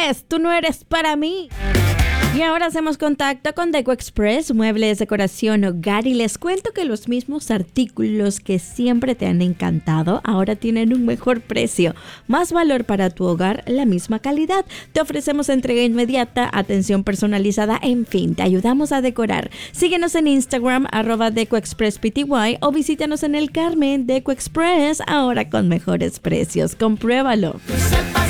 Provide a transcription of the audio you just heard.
Express, tú no eres para mí. Y ahora hacemos contacto con Deco Express, muebles, decoración, hogar, y les cuento que los mismos artículos que siempre te han encantado ahora tienen un mejor precio, más valor para tu hogar, la misma calidad. Te ofrecemos entrega inmediata, atención personalizada, en fin, te ayudamos a decorar. Síguenos en Instagram, @DecoExpressPty, o visítanos en El Carmen. Deco Express, ahora con mejores precios. Compruébalo.